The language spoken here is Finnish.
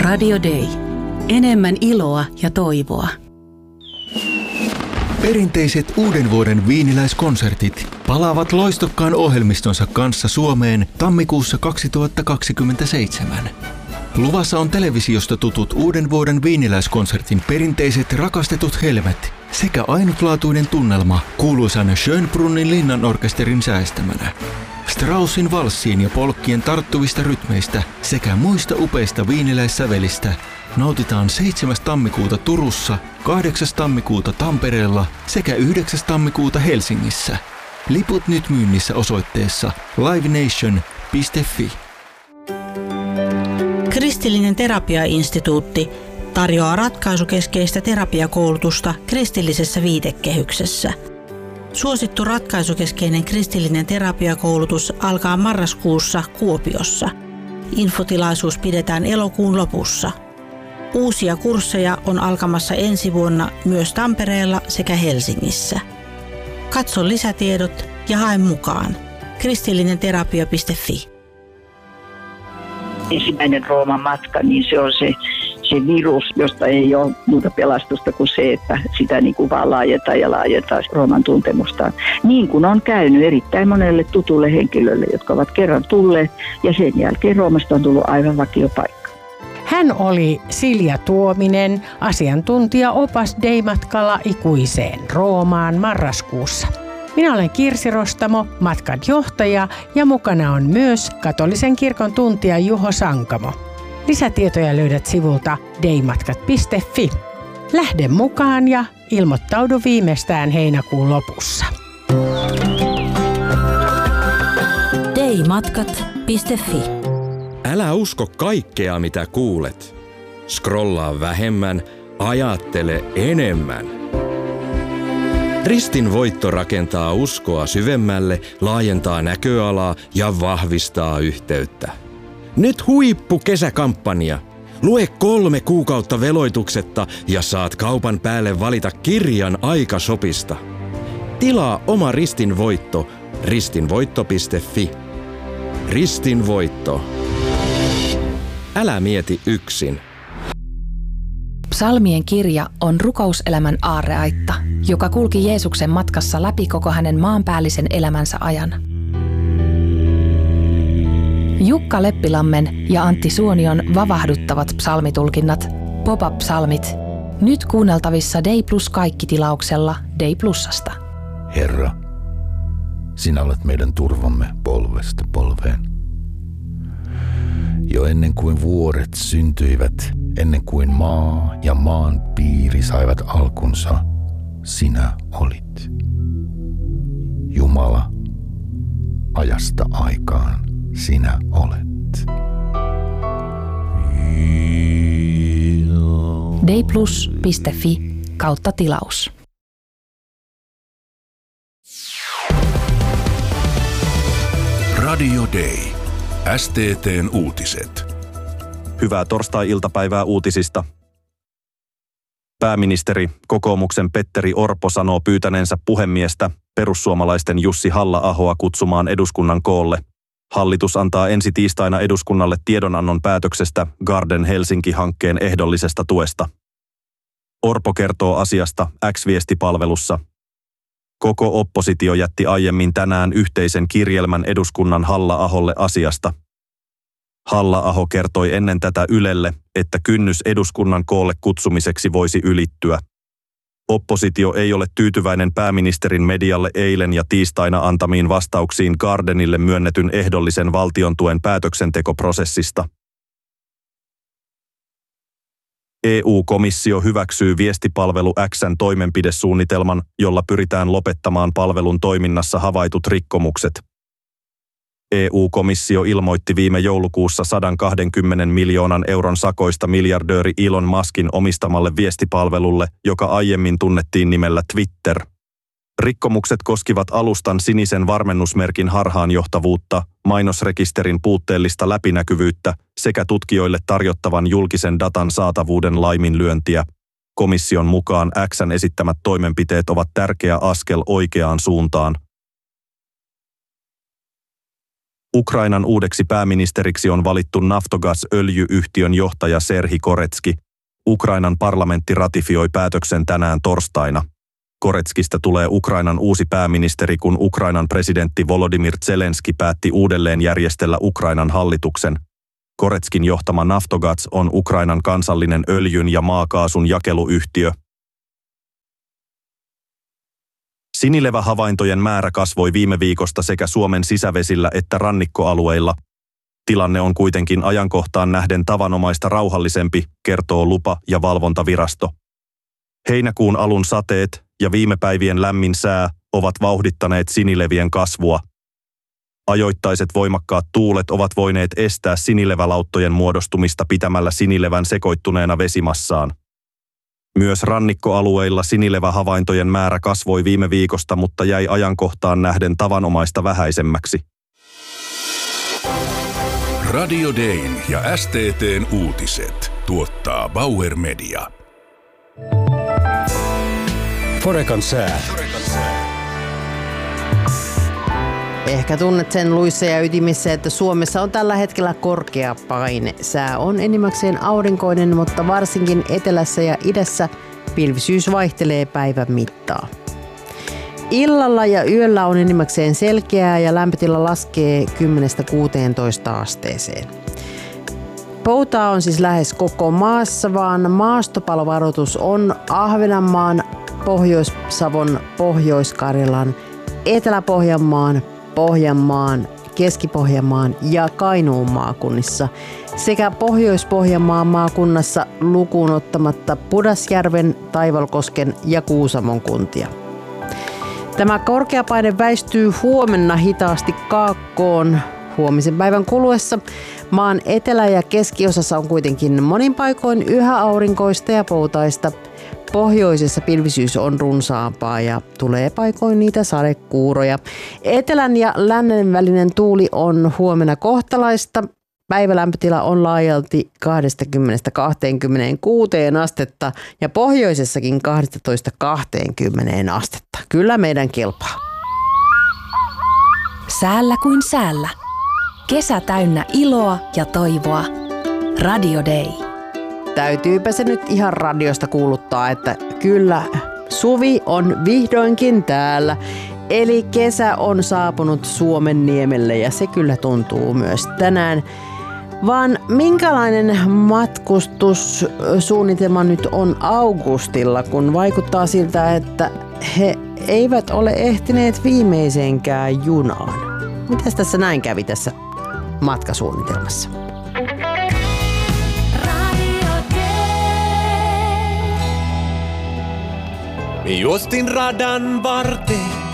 Radio Day. Enemmän iloa ja toivoa. Perinteiset uuden vuoden viiniläiskonsertit palaavat loistokkaan ohjelmistonsa kanssa Suomeen tammikuussa 2027. Luvassa on televisiosta tutut uuden vuoden viiniläiskonsertin perinteiset rakastetut helmet sekä ainutlaatuinen tunnelma kuuluisan Schönbrunnin linnanorkesterin säästämänä. Straussin valssiin ja polkkien tarttuvista rytmeistä sekä muista upeista viiniläissävelistä nautitaan 7. tammikuuta Turussa, 8. tammikuuta Tampereella sekä 9. tammikuuta Helsingissä. Liput nyt myynnissä osoitteessa livenation.fi. Kristillinen terapiainstituutti tarjoaa ratkaisukeskeistä terapiakoulutusta kristillisessä viitekehyksessä. Suosittu ratkaisukeskeinen kristillinen terapiakoulutus alkaa marraskuussa Kuopiossa. Infotilaisuus pidetään elokuun lopussa. Uusia kursseja on alkamassa ensi vuonna myös Tampereella sekä Helsingissä. Katso lisätiedot ja hae mukaan. kristillinenterapia.fi. Ensimmäinen Rooman matka, niin se on se virus, josta ei ole muuta pelastusta kuin se, että sitä niin kuin vaan laajentaa Rooman tuntemustaan. Niin kuin on käynyt erittäin monelle tutulle henkilölle, jotka ovat kerran tulleet ja sen jälkeen Roomasta on tullut aivan vakiopaikka. Hän oli Silja Tuominen, asiantuntija-opas Day-matkalla ikuiseen Roomaan marraskuussa. Minä olen Kirsi Rostamo, matkan johtaja, ja mukana on myös katolisen kirkon tuntija Juho Sankamo. Lisätietoja löydät sivulta daymatkat.fi. Lähde mukaan ja ilmoittaudu viimeistään heinäkuun lopussa. daymatkat.fi. Älä usko kaikkea, mitä kuulet. Scrollaa vähemmän, ajattele enemmän. Ristin voitto rakentaa uskoa syvemmälle, laajentaa näköalaa ja vahvistaa yhteyttä. Nyt huippukesäkampanja. Lue 3 kuukautta veloituksetta ja saat kaupan päälle valita kirjan Aikashopista. Tilaa oma Ristin voitto ristinvoitto.fi. Ristin voitto. Älä mieti yksin. Psalmien kirja on rukouselämän aarreaitta, joka kulki Jeesuksen matkassa läpi koko hänen maanpäällisen elämänsä ajan. Jukka Leppilammen ja Antti Suonion vavahduttavat psalmitulkinnat, Pop-up-psalmit, nyt kuunneltavissa Day Plus kaikki-tilauksella Day Plusasta. Herra, sinä olet meidän turvamme polvesta polveen. Jo ennen kuin vuoret syntyivät, ennen kuin maa ja maan piiri saivat alkunsa, sinä olit. Jumala, ajasta aikaan sinä olet. dayplus.fi/tilaus. Radio Day. STT:n uutiset. Hyvää torstai-iltapäivää uutisista. Pääministeri, kokoomuksen Petteri Orpo sanoo pyytäneensä puhemiestä, perussuomalaisten Jussi Halla-ahoa kutsumaan eduskunnan koolle. Hallitus antaa ensi tiistaina eduskunnalle tiedonannon päätöksestä Garden Helsinki-hankkeen ehdollisesta tuesta. Orpo kertoo asiasta X-viestipalvelussa. Koko oppositio jätti aiemmin tänään yhteisen kirjelmän eduskunnan Halla-aholle asiasta. Halla-aho kertoi ennen tätä Ylelle, että kynnys eduskunnan koolle kutsumiseksi voisi ylittyä. Oppositio ei ole tyytyväinen pääministerin medialle eilen ja tiistaina antamiin vastauksiin Gardenille myönnetyn ehdollisen valtiontuen päätöksentekoprosessista. EU-komissio hyväksyy viestipalvelu X:n toimenpidesuunnitelman, jolla pyritään lopettamaan palvelun toiminnassa havaitut rikkomukset. EU-komissio ilmoitti viime joulukuussa 120 miljoonan euron sakoista miljardööri Elon Muskin omistamalle viestipalvelulle, joka aiemmin tunnettiin nimellä Twitter. Rikkomukset koskivat alustan sinisen varmennusmerkin harhaanjohtavuutta, mainosrekisterin puutteellista läpinäkyvyyttä sekä tutkijoille tarjottavan julkisen datan saatavuuden laiminlyöntiä. Komission mukaan X:n esittämät toimenpiteet ovat tärkeä askel oikeaan suuntaan. Ukrainan uudeksi pääministeriksi on valittu Naftogaz-öljy-yhtiön johtaja Serhii Koretski. Ukrainan parlamentti ratifioi päätöksen tänään torstaina. Koretskista tulee Ukrainan uusi pääministeri, kun Ukrainan presidentti Volodymyr Zelenski päätti uudelleen järjestellä Ukrainan hallituksen. Koretskin johtama Naftogaz on Ukrainan kansallinen öljyn ja maakaasun jakeluyhtiö. Sinilevähavaintojen määrä kasvoi viime viikosta sekä Suomen sisävesillä että rannikkoalueilla. Tilanne on kuitenkin ajankohtaan nähden tavanomaista rauhallisempi, kertoo lupa- ja valvontavirasto. Heinäkuun alun sateet ja viime päivien lämmin sää ovat vauhdittaneet sinilevien kasvua. Ajoittaiset voimakkaat tuulet ovat voineet estää sinilevälauttojen muodostumista pitämällä sinilevän sekoittuneena vesimassaan. Myös rannikkoalueilla sinilevähavaintojen määrä kasvoi viime viikosta, mutta jäi ajankohtaan nähden tavanomaista vähäisemmäksi. Radio Dayn ja STT:n uutiset tuottaa Bauer Media. Forekan sää. Ehkä tunnet sen luissa ja ytimissä, että Suomessa on tällä hetkellä korkea paine. Sää on enimmäkseen aurinkoinen, mutta varsinkin etelässä ja idässä pilvisyys vaihtelee päivän mittaan. Illalla ja yöllä on enimmäkseen selkeää ja lämpötila laskee 10–16 asteeseen. Poutaa on siis lähes koko maassa, vaan maastopalovaroitus on Ahvenanmaan, Pohjois-Savon, Pohjois-Karjalan, Etelä-Pohjanmaan, Pohjanmaan, Keski-Pohjanmaan ja Kainuun maakunnissa sekä Pohjois-Pohjanmaan maakunnassa lukuun ottamatta Pudasjärven, Taivalkosken ja Kuusamon kuntia. Tämä korkeapaine väistyy huomenna hitaasti kaakkoon huomisen päivän kuluessa. Maan etelä- ja keskiosassa on kuitenkin monin paikoin yhä aurinkoista ja poutaista. Pohjoisessa pilvisyys on runsaampaa ja tulee paikoin niitä sadekuuroja. Etelän ja lännen välinen tuuli on huomenna kohtalaista. Päivälämpötila on laajalti 20–26 astetta ja pohjoisessakin 12–20 astetta. Kyllä meidän kelpaa. Säällä kuin säällä. Kesä täynnä iloa ja toivoa. Radio Day. Täytyypä se nyt ihan radiosta kuuluttaa, että kyllä suvi on vihdoinkin täällä. Eli kesä on saapunut Suomen niemelle ja se kyllä tuntuu myös tänään. Vaan minkälainen matkustussuunnitelma nyt on Augustilla, kun vaikuttaa siltä, että he eivät ole ehtineet viimeiseenkään junaan? Mitäs tässä näin kävi tässä matkasuunnitelmassa? Juostin radan varteen,